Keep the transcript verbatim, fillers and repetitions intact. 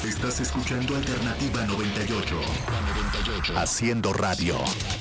Estás escuchando Alternativa noventa y ocho. Haciendo radio.